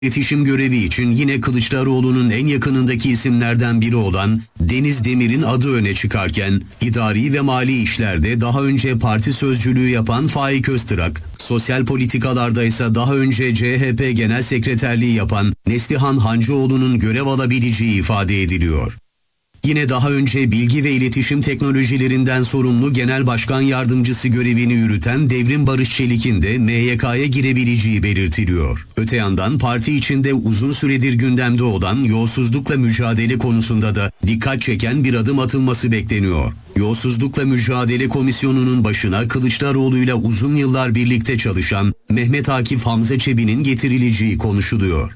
İletişim görevi için yine Kılıçdaroğlu'nun en yakınındaki isimlerden biri olan Deniz Demir'in adı öne çıkarken, idari ve mali işlerde daha önce parti sözcülüğü yapan Faik Öztürk, sosyal politikalarda ise daha önce CHP Genel Sekreterliği yapan Neslihan Hancıoğlu'nun görev alabileceği ifade ediliyor. Yine daha önce bilgi ve iletişim teknolojilerinden sorumlu Genel Başkan Yardımcısı görevini yürüten Devrim Barış Çelik'in de MYK'ya girebileceği belirtiliyor. Öte yandan parti içinde uzun süredir gündemde olan yolsuzlukla mücadele konusunda da dikkat çeken bir adım atılması bekleniyor. Yolsuzlukla Mücadele Komisyonu'nun başına Kılıçdaroğlu'yla uzun yıllar birlikte çalışan Mehmet Akif Hamza Çebi'nin getirileceği konuşuluyor.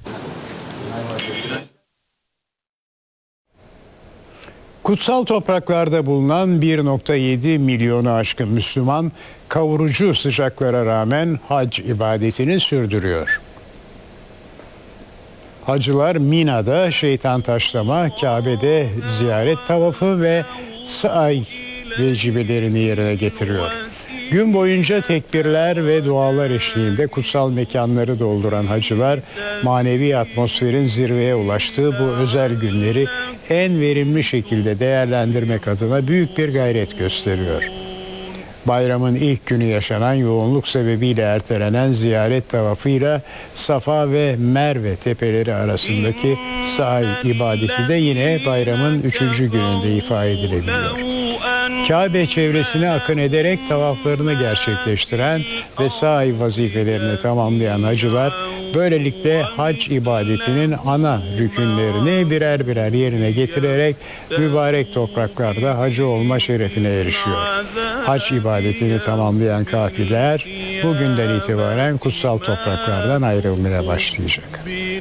Kutsal topraklarda bulunan 1,7 milyonu aşkın Müslüman kavurucu sıcaklara rağmen hac ibadetini sürdürüyor. Hacılar Mina'da şeytan taşlama, Kabe'de ziyaret tavafı ve sa'i vecibelerini yerine getiriyor. Gün boyunca tekbirler ve dualar eşliğinde kutsal mekanları dolduran hacılar manevi atmosferin zirveye ulaştığı bu özel günleri en verimli şekilde değerlendirmek adına büyük bir gayret gösteriyor. Bayramın ilk günü yaşanan yoğunluk sebebiyle ertelenen ziyaret tavafıyla Safa ve Merve tepeleri arasındaki sa'i ibadeti de yine bayramın 3. gününde ifa edilebiliyor. Kabe çevresine akın ederek tavaflarını gerçekleştiren ve sa'i vazifelerini tamamlayan hacılar böylelikle hac ibadetinin ana rükünlerini birer birer yerine getirerek mübarek topraklarda hacı olma şerefine erişiyor. Hac ibadetini tamamlayan kafirler bugünden itibaren kutsal topraklardan ayrılmaya başlayacak.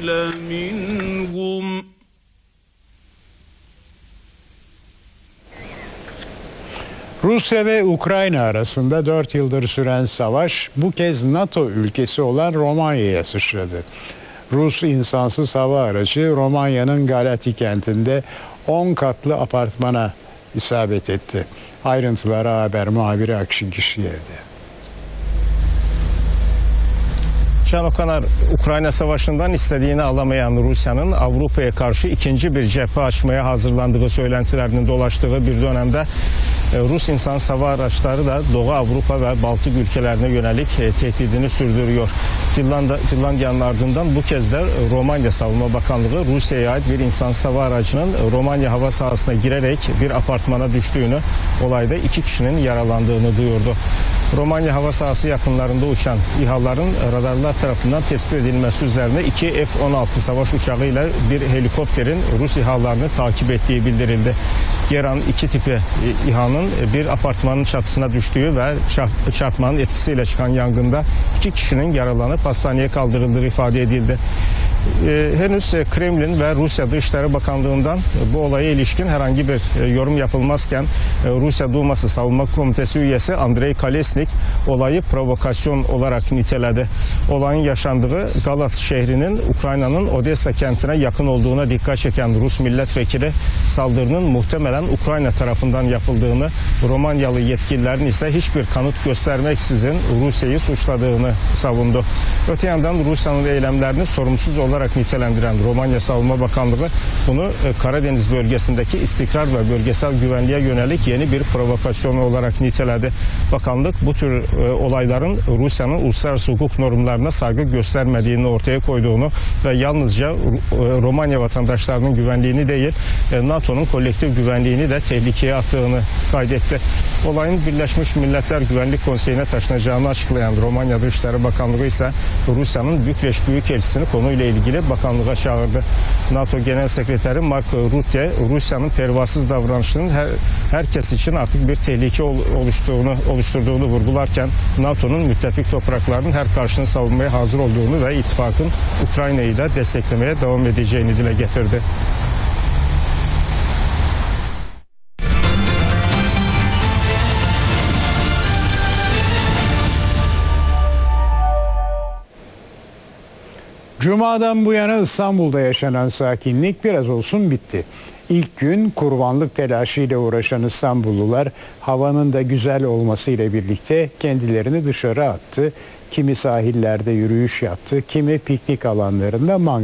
Rusya ve Ukrayna arasında 4 yıldır süren savaş bu kez NATO ülkesi olan Romanya'ya sıçradı. Rus insansız hava aracı Romanya'nın Galati kentinde 10 katlı apartmana isabet etti. Ayrıntılara haber muhabiri Akşin Kişiyev'de. Can Okanar, Ukrayna Savaşı'ndan istediğini alamayan Rusya'nın Avrupa'ya karşı ikinci bir cephe açmaya hazırlandığı söylentilerinin dolaştığı bir dönemde Rus insansız hava araçları da Doğu Avrupa ve Baltık ülkelerine yönelik tehdidini sürdürüyor. Finlandiya'nın ardından bu kez de Romanya Savunma Bakanlığı Rusya'ya ait bir insansız hava aracının Romanya hava sahasına girerek bir apartmana düştüğünü, olayda 2 kişinin yaralandığını duyurdu. Romanya hava sahası yakınlarında uçan İHA'ların radarlar tarafından tespit edilmesi üzerine 2 F-16 savaş uçağıyla bir helikopterin Rus İHA'larını takip ettiği bildirildi. Geran 2 tipi İHA'nın bir apartmanın çatısına düştüğü ve çarpmanın etkisiyle çıkan yangında 2 kişinin yaralanıp hastaneye kaldırıldığı ifade edildi. Henüz Kremlin ve Rusya Dışişleri Bakanlığı'ndan bu olaya ilişkin herhangi bir yorum yapılmazken Rusya Duması Savunma Komitesi üyesi Andrei Kolesnik olayı provokasyon olarak niteledi. Olayın yaşandığı Galas şehrinin Ukrayna'nın Odessa kentine yakın olduğuna dikkat çeken Rus milletvekili saldırının muhtemelen Ukrayna tarafından yapıldığını, Romanyalı yetkililerin ise hiçbir kanıt göstermeksizin Rusya'yı suçladığını savundu. Öte yandan Rusya'nın eylemlerini sorumsuz olarak nitelendiren Romanya Savunma Bakanlığı bunu Karadeniz bölgesindeki istikrar ve bölgesel güvenliğe yönelik yeni bir provokasyon olarak niteledi. Bakanlık bu tür olayların Rusya'nın uluslararası hukuk normlarına saygı göstermediğini ortaya koyduğunu ve yalnızca Romanya vatandaşlarının güvenliğini değil NATO'nun kolektif güvenliğini de tehlikeye attığını kaydetti. Olayın Birleşmiş Milletler Güvenlik Konseyi'ne taşınacağını açıklayan Romanya Dışişleri Bakanlığı ise Rusya'nın Bükreş Büyükelçisini konuyla ilgili bakanlığa çağırdı. NATO Genel Sekreteri Mark Rutte, Rusya'nın pervasız davranışının herkes için artık bir tehlike oluşturduğunu vurgularken NATO'nun müttefik topraklarının her karşını savunmaya hazır olduğunu ve ittifakın Ukrayna'yı da desteklemeye devam edeceğini dile getirdi. Cuma'dan bu yana İstanbul'da yaşanan sakinlik biraz olsun bitti. İlk gün kurbanlık telaşıyla uğraşan İstanbullular havanın da güzel olmasıyla birlikte kendilerini dışarı attı. Kimi sahillerde yürüyüş yaptı, kimi piknik alanlarında mangal